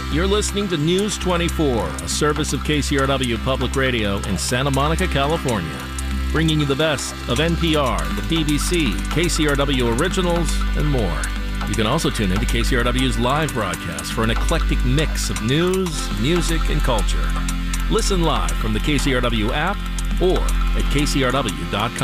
You're listening to News 24, a service of KCRW Public Radio in Santa Monica, California, bringing you the best of NPR, the BBC, KCRW Originals, and more. You can also tune into KCRW's live broadcast for an eclectic mix of news, music, and culture. Listen live from the KCRW app or at kcrw.com.